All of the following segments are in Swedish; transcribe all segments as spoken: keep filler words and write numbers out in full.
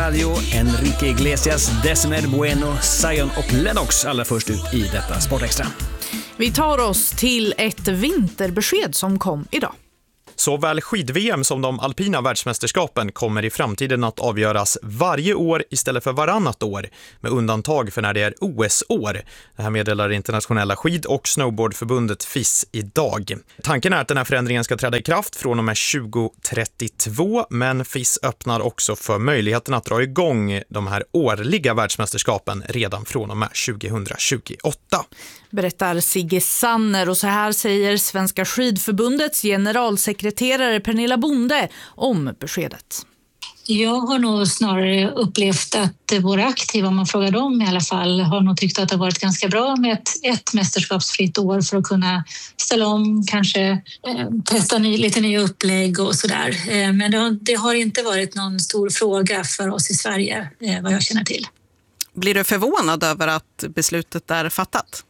Radio, Enrique Iglesias, Decimer Bueno, Zion och Lennox allra först ut i detta Sportextra. Vi tar oss till ett vinterbesked som kom idag. Såväl skid-V M som de alpina världsmästerskapen kommer i framtiden att avgöras varje år istället för varannat år, med undantag för när det är O S-år. Det här meddelar internationella skid- och snowboardförbundet F I S idag. Tanken är att den här förändringen ska träda i kraft från och med tjugo trettiotvå, men F I S öppnar också för möjligheten att dra igång de här årliga världsmästerskapen redan från och med tjugohundratjugoåtta. Berättar Sigge Sanner, och så här säger Svenska skidförbundets generalsekreterare Pernilla Bonde om beskedet. Jag har nog snarare upplevt att våra aktiva, om man frågar dem i alla fall, har nog tyckt att det har varit ganska bra med ett, ett mästerskapsfritt år för att kunna ställa om, kanske eh, testa ny, lite nya upplägg och sådär. Eh, men det har, det har inte varit någon stor fråga för oss i Sverige, eh, vad jag känner till. Blir du förvånad över att beslutet är fattat?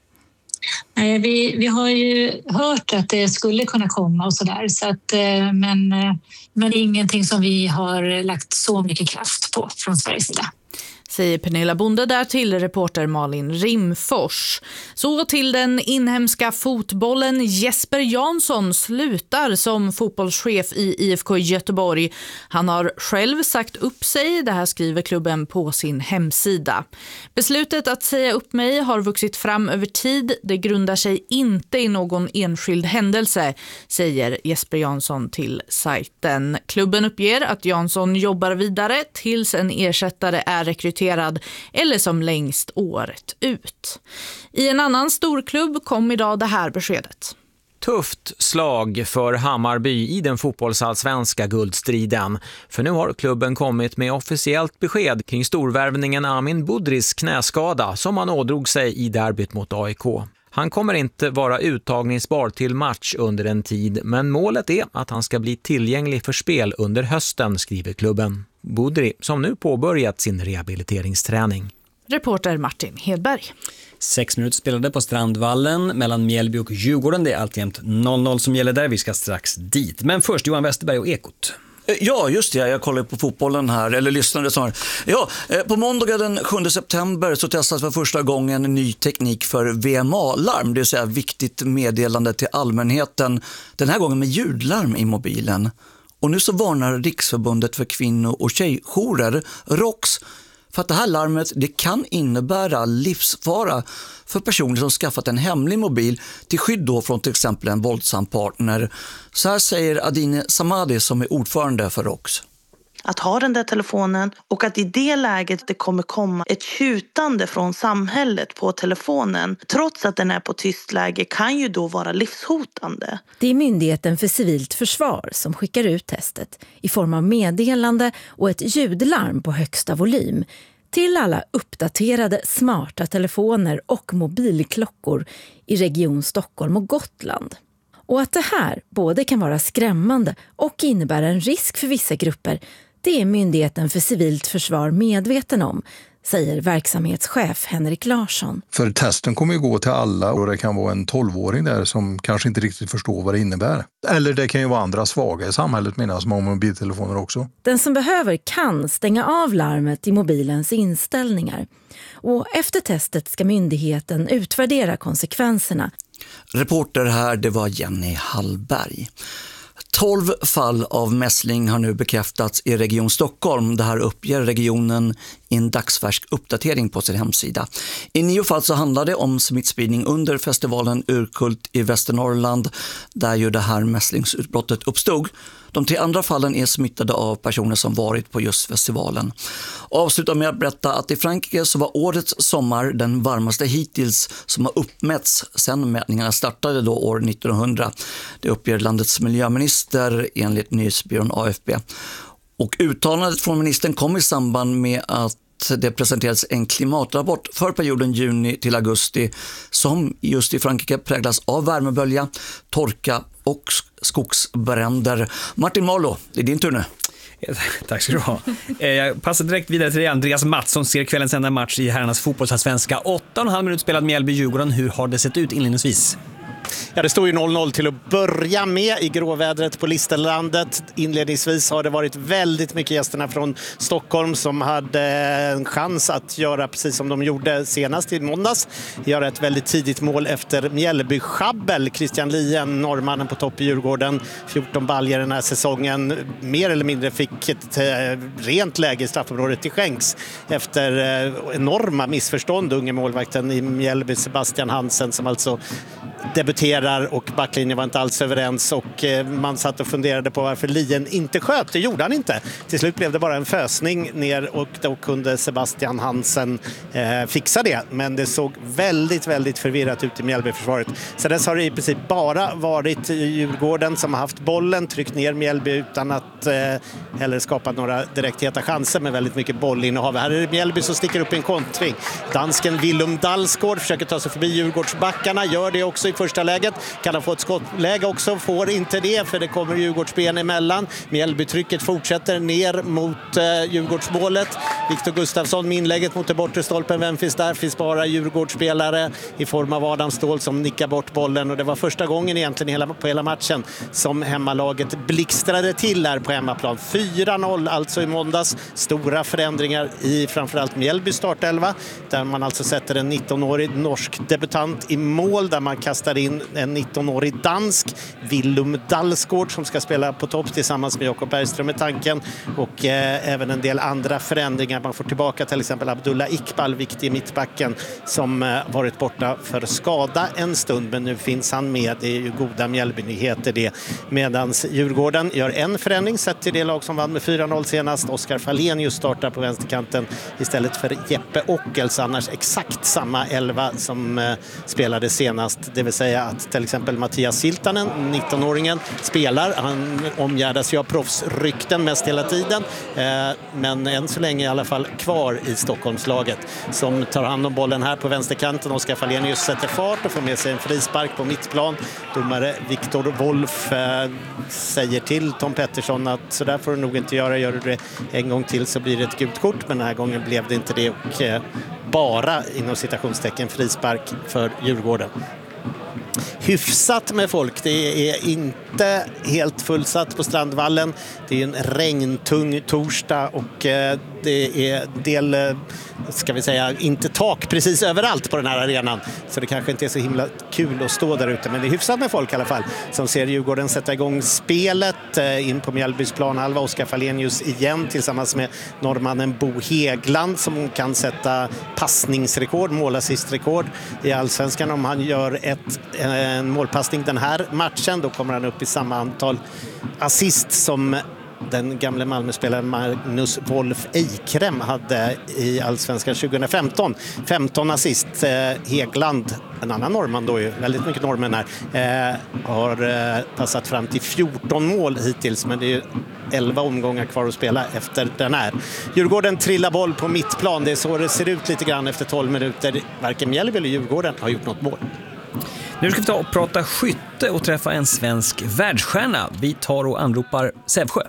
Nej, vi, vi har ju hört att det skulle kunna komma och sådär, så att, men, men ingenting som vi har lagt så mycket kraft på från Sveriges sida. Säger Pernilla Bonde där till reporter Malin Rimfors. Så till den inhemska fotbollen. Jesper Jansson slutar som fotbollschef i I F K Göteborg. Han har själv sagt upp sig, det här skriver klubben på sin hemsida. Beslutet att säga upp mig har vuxit fram över tid. Det grundar sig inte i någon enskild händelse, säger Jesper Jansson till sajten. Klubben uppger att Jansson jobbar vidare tills en ersättare är rekryterad eller som längst året ut. I en annan storklubb kom idag det här beskedet. Tufft slag för Hammarby i den fotbollsallsvenska guldstriden. För nu har klubben kommit med officiellt besked kring storvärvningen Amin Budris knäskada som han ådrog sig i derbyt mot A I K. Han kommer inte vara uttagningsbar till match under en tid, men målet är att han ska bli tillgänglig för spel under hösten, skriver klubben. Budri, som nu påbörjat sin rehabiliteringsträning. Reporter Martin Hedberg. Sex minuter spelade på Strandvallen mellan Mjällby och Djurgården. Det är alltjämt noll noll som gäller där. Vi ska strax dit. Men först Johan Westerberg och Ekot. Ja, just det. Jag kollar på fotbollen här, eller lyssnade snarare. Ja, på måndag den sjunde september så testas för första gången en ny teknik för V M A-larm, det vill säga viktigt meddelande till allmänheten, den här gången med ljudlarm i mobilen. Och nu så varnar Riksförbundet för kvinno- och tjejjourer, R O X, för att det här larmet det kan innebära livsfara för personer som skaffat en hemlig mobil till skydd då från till exempel en våldsam partner. Så här säger Adine Samadi som är ordförande för R O X. Att ha den där telefonen och att i det läget det kommer komma ett tjutande från samhället på telefonen trots att den är på tyst läge kan ju då vara livshotande. Det är Myndigheten för civilt försvar som skickar ut testet i form av meddelande och ett ljudlarm på högsta volym till alla uppdaterade smarta telefoner och mobilklockor i Region Stockholm och Gotland. Och att det här både kan vara skrämmande och innebära en risk för vissa grupper, det är Myndigheten för civilt försvar medveten om, säger verksamhetschef Henrik Larsson. För testen kommer ju gå till alla och det kan vara en tolvåring där som kanske inte riktigt förstår vad det innebär. Eller det kan ju vara andra svaga i samhället medan som har mobiltelefoner också. Den som behöver kan stänga av larmet i mobilens inställningar. Och efter testet ska myndigheten utvärdera konsekvenserna. Reporter här, det var Jenny Hallberg. tolv fall av mässling har nu bekräftats i Region Stockholm. Det här uppger regionen i en dagsfärsk uppdatering på sin hemsida. I nio fall så handlar det om smittspridning under festivalen Urkult i Västernorrland, där ju det här mässlingsutbrottet uppstod. De tre andra fallen är smittade av personer som varit på just festivalen. Avslutar med att berätta att i Frankrike så var årets sommar den varmaste hittills som har uppmätts sedan mätningarna startade då år nittonhundra. Det uppger landets miljöminister enligt nyhetsbyrån A F P. Och uttalandet från ministern kom i samband med att det presenterades en klimatrapport för perioden juni till augusti som just i Frankrike präglas av värmebölja, torka och skogsbränder. Martin Marlo, det är din tur nu. Tack ska du ha. Jag passar direkt vidare till Andreas Mattsson ser kvällens enda match i herrarnas fotbollsallsvenska. åtta och en halv minut spelad Mjällby Djurgården. Hur har det sett ut inledningsvis? Ja, det står ju noll noll till att börja med i gråvädret på Listerlandet. Inledningsvis har det varit väldigt mycket gästerna från Stockholm som hade en chans att göra precis som de gjorde senast i måndags. Göra ett väldigt tidigt mål efter Mjällby Schabbel. Christian Lien, norrmannen på topp i Djurgården, fjorton baljer den här säsongen. Mer eller mindre fick ett eh, rent läge i straffområdet till skänks efter eh, enorma missförstånd. Unge målvakten i Mjällby, Sebastian Hansen, som alltså debuterar, och backlinjen var inte alls överens, och man satt och funderade på varför Lien inte sköt. Det gjorde han inte. Till slut blev det bara en fösning ner, och då kunde Sebastian Hansen eh, fixa det. Men det såg väldigt, väldigt förvirrat ut i Mjällby-försvaret. Så dess har det i princip bara varit Djurgården som har haft bollen, tryckt ner Mjällby utan att eh, heller skapa några direkt heta chanser, med väldigt mycket bollinnehav. Här är det Mjällby som sticker upp i en kontring. Dansken Willum Dalsgaard försöker ta sig förbi Djurgårdsbackarna, gör det också i första läget. Kan han få ett skottläge också? Får inte det, för det kommer Djurgårdsben emellan. Mjällbytrycket fortsätter ner mot eh, Djurgårdsmålet. Viktor Gustafsson med inlägget mot det bortre stolpen. Vem finns där? Finns bara Djurgårdsspelare i form av Adam Ståhl som nickar bort bollen. Och det var första gången egentligen hela, på hela matchen som hemmalaget blixtrade till här på hemmaplan. fyra noll alltså i måndags. Stora förändringar i framförallt Mjällby startelva, där man alltså sätter en nittonårig norsk debutant i mål, där man kastar in en nittonårig dansk, Willum Dalsgaard, som ska spela på topp tillsammans med Jakob Bergström i tanken, och eh, även en del andra förändringar. Man får tillbaka till exempel Abdullah Iqbal, viktig mittbacken, som eh, varit borta för skada en stund, men nu finns han med. Det är ju goda Mjällby-nyheter det. Medans Djurgården gör en förändring sett till det lag som vann med fyra noll senast. Oskar Fallenius startar på vänsterkanten istället för Jeppe Ockels, annars exakt samma elva som eh, spelade senast. Det vill säga att till exempel Mattias Siltanen, nittonåringen, spelar. Han omgärdas ju av proffsrykten mest hela tiden, eh, men än så länge i alla fall kvar i Stockholmslaget, som tar hand om bollen här på vänsterkanten. Oskar Fallenius sätter fart och får med sig en frispark på mittplan. Domare Viktor Wolf eh, säger till Tom Pettersson att så där får du nog inte göra. Gör du det en gång till så blir det ett gult kort, men den här gången blev det inte det, och eh, bara inom citationstecken frispark för Djurgården. Hyfsat med folk. Det är inte helt fullsatt på Strandvallen. Det är en regntung torsdag, och eh, det är del, eh, ska vi säga, inte tak precis överallt på den här arenan. Så det kanske inte är så himla kul att stå där ute, men det är hyfsat med folk i alla fall, som ser Djurgården sätta igång spelet eh, in på Mjällbys planhalva. Oskar Fallenius igen tillsammans med norrmannen Bo Hegland, som kan sätta passningsrekord, målassistrekord i Allsvenskan. Om han gör ett en målpassning den här matchen, då kommer han upp i samma antal assist som den gamla Malmöspelaren Magnus Wolf Eikrem hade i Allsvenskan tjugohundrafemton. femton assist. Hegland, en annan norrman då, ju väldigt mycket norrmän här, eh, har eh, passat fram till fjorton mål hittills, men det är elva omgångar kvar att spela efter den här. Djurgården trillar boll på mittplan. Det är så det ser ut lite grann efter tolv minuter. Varken Mjällby eller Djurgården har gjort något mål. Nu ska vi ta och prata skytte och träffa en svensk världsstjärna. Vi tar och anropar Sävsjö.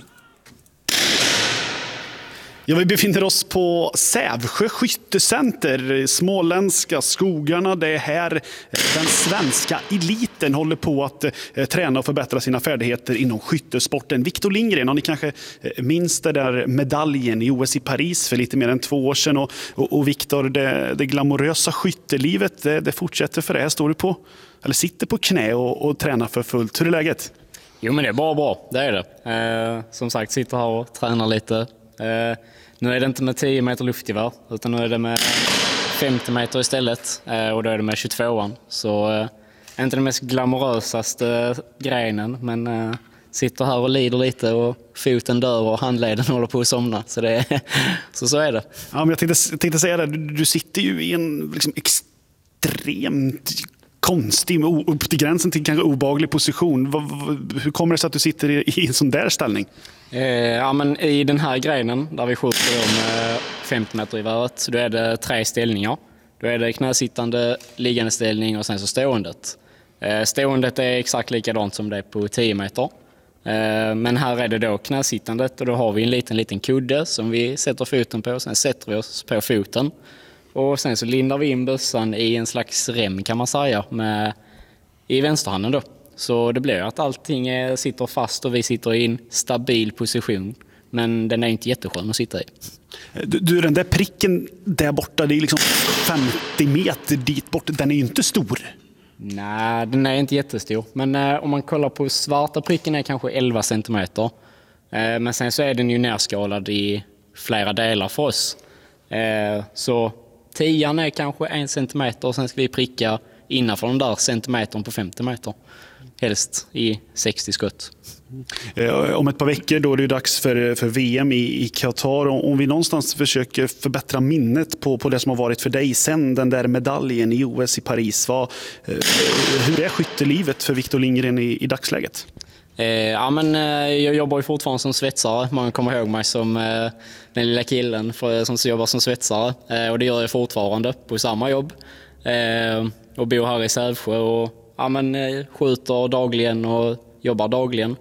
Ja, vi befinner oss på Sävsjö skyttecenter, småländska skogarna. Det är här den svenska eliten håller på att eh, träna och förbättra sina färdigheter inom skyttesporten. Viktor Lindgren, och ni kanske minns det där medaljen i O S i Paris för lite mer än två år sedan. Och, och, och Viktor, det, det glamorösa skyttelivet, det, det fortsätter för det. Här står du på, eller sitter på knä och, och tränar för fullt. Hur är läget? Jo, men det är bara bra, det är det. Eh, som sagt, sitter här och tränar lite. Eh, nu är det inte med tio meter luftgevär, utan nu är det med femtio meter istället, eh, och då är det med tjugotvåan. Så eh, inte den mest glamorösaste grenen, men eh, sitter här och lider lite och foten dör och handleden håller på att somna. Så, det, så, så är det. Ja, men jag tänkte, jag tänkte säga det, du, du sitter ju i en liksom, extremt konstig, upp till gränsen till kanske obehaglig position. Hur kommer det sig att du sitter i, i en sån där ställning? Eh, ja, men i den här grenen där vi skjuter om femtio meter i värdet, så då är det tre ställningar. Då är det knäsittande, liggande ställning och sen så ståendet. Eh, ståendet är exakt likadant som det är på tio meter. Eh, men här är det då knäsittandet, och då har vi en liten liten kudde som vi sätter foten på, och sen sätter vi oss på foten. Och sen så lindar vi in bössan i en slags rem, kan man säga, med i vänsterhanden då. Så det blir att allting är, sitter fast och vi sitter i en stabil position. Men den är inte jätteskön att sitta i. Du, du den där pricken där borta, det är liksom femtio meter dit bort. Den är ju inte stor. Nej, den är inte jättestor. Men eh, om man kollar på svarta pricken är kanske elva centimeter. Eh, men sen så är den ju nerskalad i flera delar för oss. Eh, så tian är kanske en centimeter och sen ska vi pricka innanför den där centimetern på femtio meter. Helst i sextio skott. Om ett par veckor då är det dags för, för V M i, i Qatar. Om vi någonstans försöker förbättra minnet på, på det som har varit för dig sen den där medaljen i O S i Paris. Vad, hur är skyttelivet för Victor Lindgren i, i dagsläget? Eh, ja, men, eh, jag jobbar ju fortfarande som svetsare. Man kommer ihåg mig som eh, den lilla killen för, som jobbar som svetsare. Eh, och det gör jag fortfarande på samma jobb. Eh, och bor här i Sävsjö och ja, men, eh, skjuter dagligen och jobbar dagligen.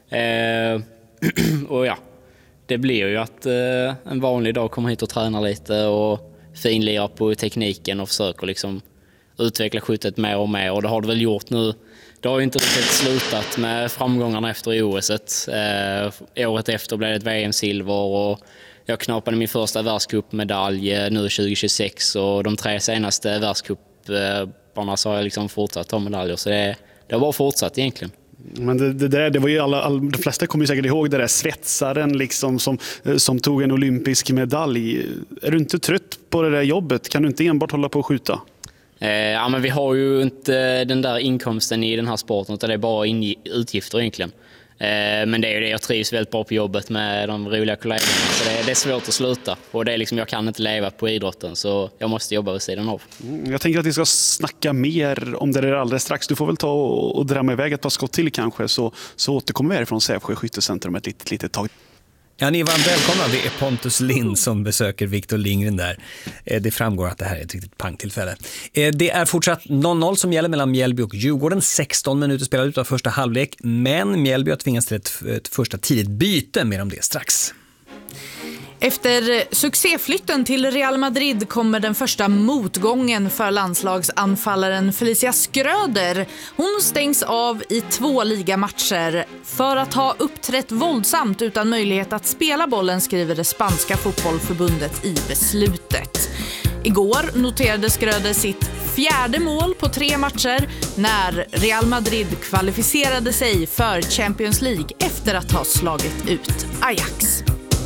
Eh, och ja, det blir ju att eh, en vanlig dag kommer hit och tränar lite och finlirar på tekniken och försöker liksom utveckla skyttet mer och mer. Och det har det väl gjort nu. Det har ju inte riktigt slutat med framgångarna efter O S. Eh, året efter blev det ett V M-silver och jag knapade min första världscupmedalj nu tjugo tjugosex och de tre senaste världscuparna så har jag liksom fortsatt ta medaljer. Så det, det har bara fortsatt egentligen. Men det, det, där, det var ju alla, alla, de flesta kommer ju säkert ihåg det där svetsaren liksom som, som tog en olympisk medalj. Är du inte trött på det där jobbet? Kan du inte enbart hålla på och skjuta? Eh, ja, men vi har ju inte den där inkomsten i den här sporten utan det är bara in, utgifter egentligen. Eh, men det är ju det, jag trivs väldigt bra på jobbet med de roliga kollegorna så det, det är svårt att sluta. Och det är liksom, jag kan inte leva på idrotten så jag måste jobba vid sidan av. Jag tänker att vi ska snacka mer om det där alldeles strax. Du får väl ta och, och drämma iväg ett par skott till kanske så, så återkommer vi härifrån Sävsjö skyttecentrum ett litet, litet tag. Ja, ni är varmt välkomna. Det är Pontus Lind som besöker Victor Lindgren där. Det framgår att det här är ett riktigt pangtillfälle. Det är fortsatt noll noll som gäller mellan Mjällby och Djurgården. sexton minuter spelade ut av första halvlek, men Mjällby har tvingats till ett, ett första tidigt byte. Mer om det strax. Efter succéflytten till Real Madrid kommer den första motgången för landslagsanfallaren Felicia Schröder. Hon stängs av i två ligamatcher för att ha uppträtt våldsamt utan möjlighet att spela bollen, skriver det spanska fotbollförbundet i beslutet. Igår noterade Schröder sitt fjärde mål på tre matcher när Real Madrid kvalificerade sig för Champions League efter att ha slagit ut Ajax.